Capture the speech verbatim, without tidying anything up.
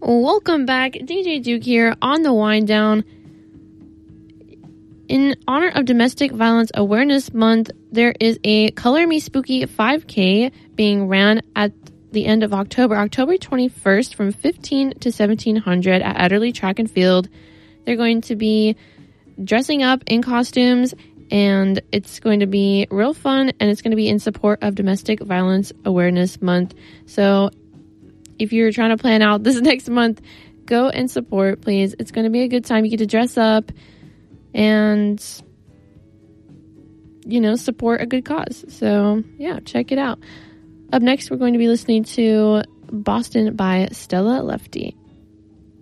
Welcome back. D J Duke here on the Wind Down. In honor of Domestic Violence Awareness Month, there is a Color Me Spooky five K being ran at the end of October, October twenty-first from fifteen to seventeen hundred at Adderley Track and Field. They're going to be dressing up in costumes, and it's going to be real fun, and it's going to be in support of Domestic Violence Awareness Month. So if you're trying to plan out this next month, go and support, please. It's going to be a good time. You get to dress up and, you know, support a good cause. So, yeah, check it out. Up next, we're going to be listening to Boston by Stella Lefty.